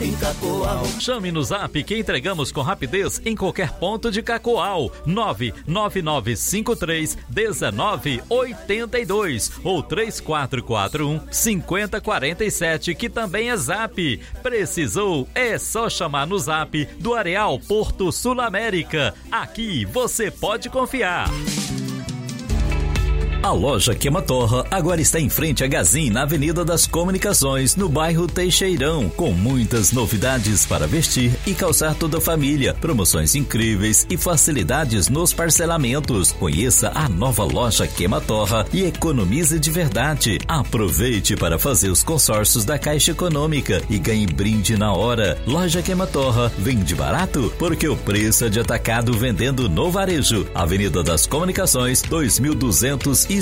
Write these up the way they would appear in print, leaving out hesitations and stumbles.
em Cacoal. Chame no Zap que entregamos com rapidez em qualquer ponto de Cacoal. 999531982 ou 3441-5047, que também é Zap. Precisou? É só chamar no Zap do Areal Porto Sul América. Aqui você pode confiar. A loja Queimatorra agora está em frente a Gazin, na Avenida das Comunicações, no bairro Teixeirão, com muitas novidades para vestir e calçar toda a família, promoções incríveis e facilidades nos parcelamentos. Conheça a nova loja Queimatorra e economize de verdade. Aproveite para fazer os consórcios da Caixa Econômica e ganhe brinde na hora. Loja Queimatorra, vende barato porque o preço é de atacado vendendo no varejo. Avenida das Comunicações, 2259,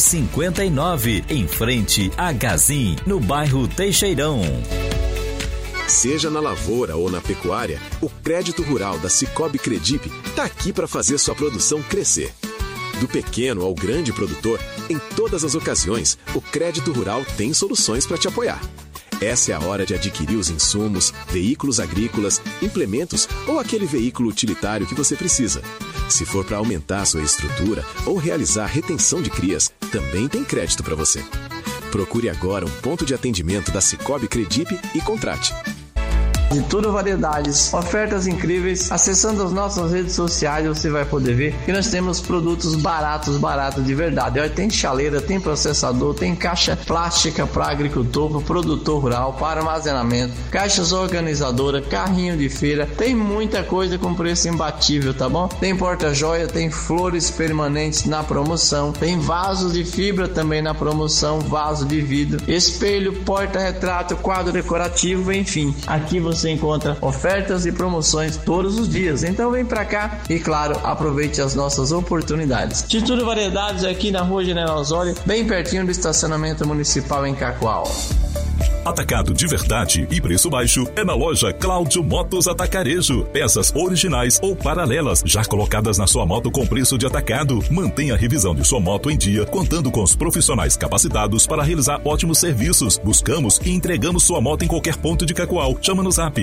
em frente a Gazin, no bairro Teixeirão. Seja na lavoura ou na pecuária, o crédito rural da Cicobi Credip está aqui para fazer sua produção crescer. Do pequeno ao grande produtor, em todas as ocasiões, o crédito rural tem soluções para te apoiar. Essa é a hora de adquirir os insumos, veículos agrícolas, implementos ou aquele veículo utilitário que você precisa. Se for para aumentar sua estrutura ou realizar retenção de crias, também tem crédito para você. Procure agora um ponto de atendimento da Cicobi Credip e contrate. De todas variedades, ofertas incríveis. Acessando as nossas redes sociais você vai poder ver que nós temos produtos baratos de verdade. Olha, tem chaleira, tem processador, tem caixa plástica para agricultor, para produtor rural, para armazenamento, caixas organizadoras, carrinho de feira, tem muita coisa com preço imbatível, tá bom? Tem porta-joia, tem flores permanentes na promoção, tem vasos de fibra também na promoção, vaso de vidro, espelho, porta-retrato, quadro decorativo, enfim, aqui você encontra ofertas e promoções todos os dias. Então vem pra cá e, claro, aproveite as nossas oportunidades. De tudo variedades aqui na Rua General Osório, bem pertinho do estacionamento municipal em Cacoal. Atacado de verdade e preço baixo é na loja Cláudio Motos Atacarejo. Peças originais ou paralelas já colocadas na sua moto com preço de atacado. Mantenha a revisão de sua moto em dia, contando com os profissionais capacitados para realizar ótimos serviços. Buscamos e entregamos sua moto em qualquer ponto de Cacoal. Chama no Zap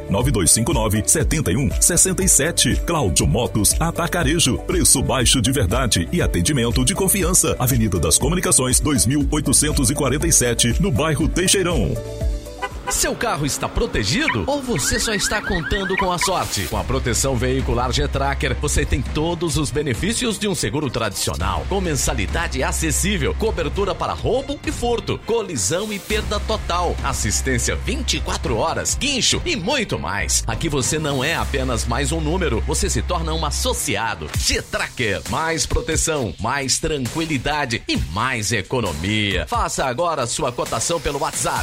99259-7167. Cláudio Motos Atacarejo. Preço baixo de verdade e atendimento de confiança. Avenida das Comunicações, 2847, no bairro Teixeirão. Seu carro está protegido ou você só está contando com a sorte? Com a proteção veicular G-Tracker, você tem todos os benefícios de um seguro tradicional, com mensalidade acessível, cobertura para roubo e furto, colisão e perda total, assistência 24 horas, guincho e muito mais. Aqui você não é apenas mais um número, você se torna um associado. G-Tracker, mais proteção, mais tranquilidade e mais economia. Faça agora a sua cotação pelo WhatsApp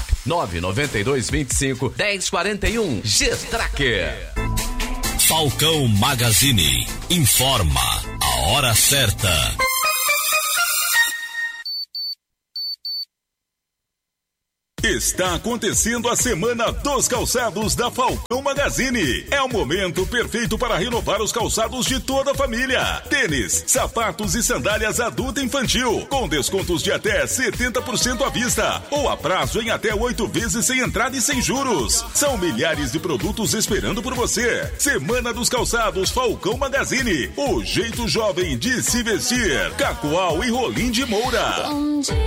99225-1041. G-Tracker. Falcão Magazine informa a hora certa. Está acontecendo a Semana dos Calçados da Falcão Magazine. É o momento perfeito para renovar os calçados de toda a família. Tênis, sapatos e sandálias adulta e infantil, com descontos de até 70% à vista ou a prazo em até 8 vezes sem entrada e sem juros. São milhares de produtos esperando por você. Semana dos Calçados Falcão Magazine. O jeito jovem de se vestir. Cacoal e Rolim de Moura.